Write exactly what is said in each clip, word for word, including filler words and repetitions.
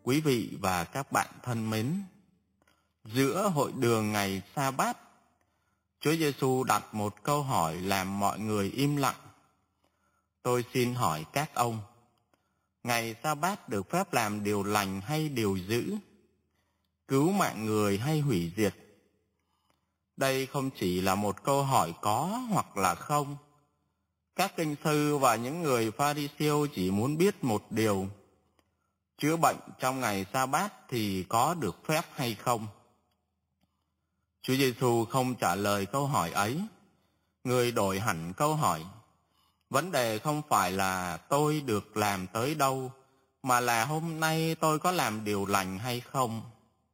Quý vị và các bạn thân mến, giữa hội đường ngày Sa-bát, Chúa Giêsu đặt một câu hỏi làm mọi người im lặng. Tôi xin hỏi các ông, ngày Sa-bát được phép làm điều lành hay điều dữ, cứu mạng người hay hủy diệt? Đây không chỉ là một câu hỏi có hoặc là không. Các kinh sư và những người Pha-ri-siêu chỉ muốn biết một điều: chữa bệnh trong ngày Sa-bát thì có được phép hay không? Chúa Giêsu không trả lời câu hỏi ấy. Người đổi hẳn câu hỏi. Vấn đề không phải là tôi được làm tới đâu, mà là hôm nay tôi có làm điều lành hay không.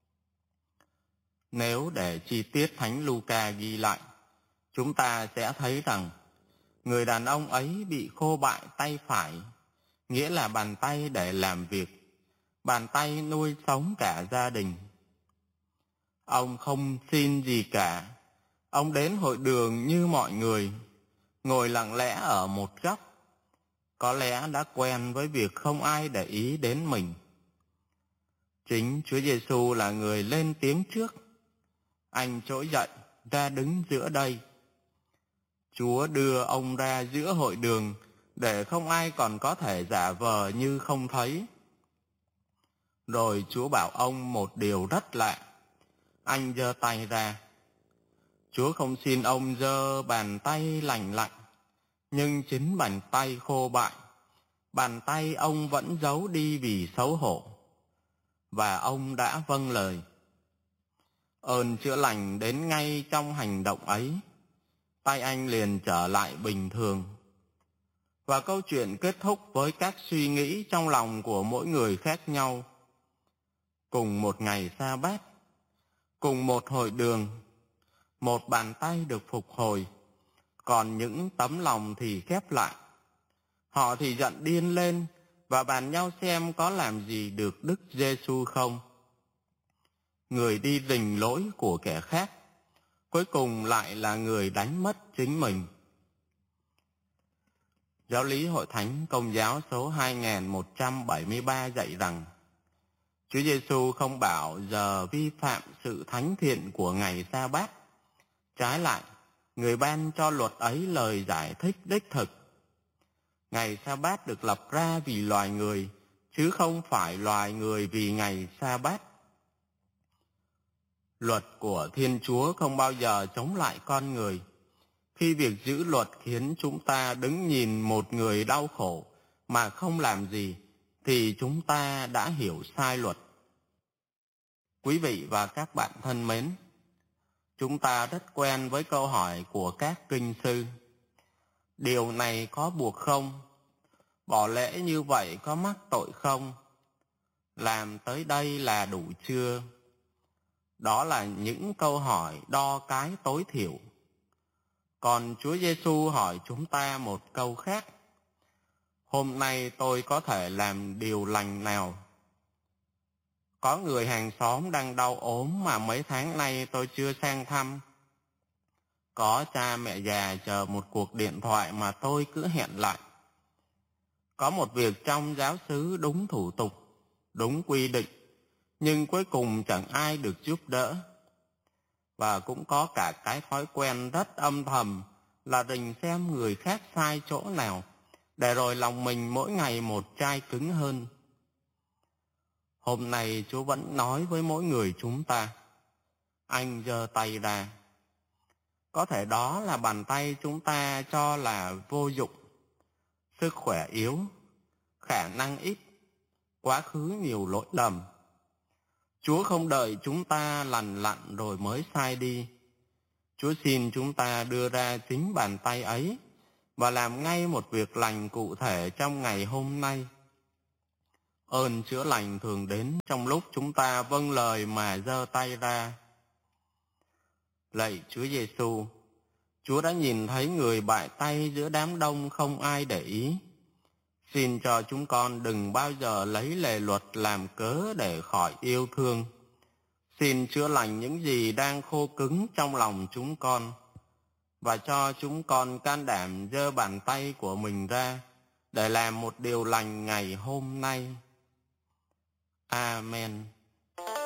Nếu để chi tiết Thánh Luca ghi lại, chúng ta sẽ thấy rằng người đàn ông ấy bị khô bại tay phải, nghĩa là bàn tay để làm việc, bàn tay nuôi sống cả gia đình. Ông không xin gì cả. Ông đến hội đường như mọi người, ngồi lặng lẽ ở một góc. Có lẽ đã quen với việc không ai để ý đến mình. Chính Chúa Giêsu là người lên tiếng trước. Anh trỗi dậy, ra đứng giữa đây. Chúa đưa ông ra giữa hội đường để không ai còn có thể giả vờ như không thấy. Rồi Chúa bảo ông một điều rất lạ. Anh giơ tay ra. Chúa không xin ông giơ bàn tay lành lặn, nhưng chính bàn tay khô bại, bàn tay ông vẫn giấu đi vì xấu hổ. Và ông đã vâng lời. Ơn chữa lành đến ngay trong hành động ấy. Tay anh liền trở lại bình thường. Và câu chuyện kết thúc với các suy nghĩ trong lòng của mỗi người khác nhau. Cùng một ngày Sa-bát, cùng một hội đường, một bàn tay được phục hồi, còn những tấm lòng thì khép lại. Họ thì giận điên lên và bàn nhau xem có làm gì được Đức Giêsu không. Người đi rình lỗi của kẻ khác, cuối cùng lại là người đánh mất chính mình. Giáo lý Hội Thánh Công giáo số hai nghìn một trăm bảy mươi ba dạy rằng Chúa Giêsu không bảo giờ vi phạm sự thánh thiện của ngày Sa-bát. Trái lại, người ban cho luật ấy lời giải thích đích thực. Ngày Sa-bát được lập ra vì loài người, chứ không phải loài người vì ngày Sa-bát. Luật của Thiên Chúa không bao giờ chống lại con người. Khi việc giữ luật khiến chúng ta đứng nhìn một người đau khổ mà không làm gì, thì chúng ta đã hiểu sai luật. Quý vị và các bạn thân mến, chúng ta rất quen với câu hỏi của các kinh sư. Điều này có buộc không? Bỏ lễ như vậy có mắc tội không? Làm tới đây là đủ chưa? Đó là những câu hỏi đo cái tối thiểu. Còn Chúa Giêsu hỏi chúng ta một câu khác. Hôm nay tôi có thể làm điều lành nào? Có người hàng xóm đang đau ốm mà mấy tháng nay tôi chưa sang thăm. Có cha mẹ già chờ một cuộc điện thoại mà tôi cứ hẹn lại. Có một việc trong giáo xứ đúng thủ tục, đúng quy định, nhưng cuối cùng chẳng ai được giúp đỡ. Và cũng có cả cái thói quen rất âm thầm là rình xem người khác sai chỗ nào, để rồi lòng mình mỗi ngày một chai cứng hơn. Hôm nay Chúa vẫn nói với mỗi người chúng ta. Anh giơ tay ra. Có thể đó là bàn tay chúng ta cho là vô dụng, sức khỏe yếu, khả năng ít, quá khứ nhiều lỗi lầm. Chúa không đợi chúng ta lành lặn rồi mới sai đi. Chúa xin chúng ta đưa ra chính bàn tay ấy và làm ngay một việc lành cụ thể trong ngày hôm nay. Ơn chữa lành thường đến trong lúc chúng ta vâng lời mà giơ tay ra. Lạy Chúa Giêsu, Chúa đã nhìn thấy người bại tay giữa đám đông không ai để ý. Xin cho chúng con đừng bao giờ lấy lề luật làm cớ để khỏi yêu thương. Xin chữa lành những gì đang khô cứng trong lòng chúng con, và cho chúng con can đảm giơ bàn tay của mình ra để làm một điều lành ngày hôm nay. Amen. Amen.